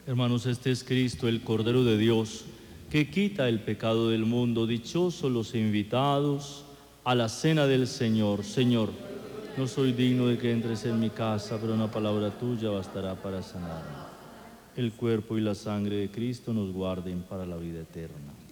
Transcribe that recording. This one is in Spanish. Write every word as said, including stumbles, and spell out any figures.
Hermanos, este es Cristo, el Cordero de Dios, que quita el pecado del mundo. Dichosos los invitados a la cena del Señor. Señor, no soy digno de que entres en mi casa, pero una palabra tuya bastará para sanarme. El cuerpo y la sangre de Cristo nos guarden para la vida eterna.